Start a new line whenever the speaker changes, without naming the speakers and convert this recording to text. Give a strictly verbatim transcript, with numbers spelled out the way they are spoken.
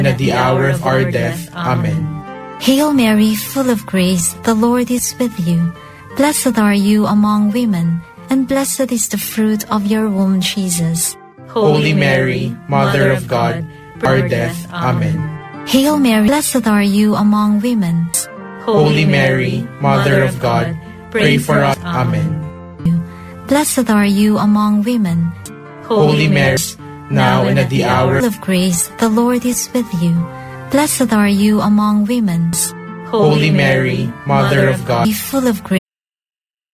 and at the hour of our death. Amen.
Hail Mary, full of grace, the Lord is with you. Blessed are you among women, and blessed is the fruit of your womb, Jesus.
Holy Mary, Mother of God, pray for us, our death. Amen.
Hail Mary, blessed are you among women.
Holy Mary, Mother of God, pray for us. Amen.
Blessed are you among women.
Holy Mary, now and at the hour
of grace, the Lord is with you. Blessed are you among women.
Holy Mary, Mother of God,
full of grace.